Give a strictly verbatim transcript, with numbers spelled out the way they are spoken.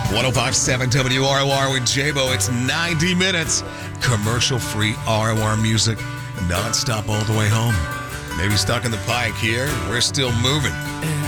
one oh five point seven W R O R with J-Bo. It's ninety minutes. Commercial-free R O R music. Non-stop all the way home. Maybe stuck in the pike here. We're still moving.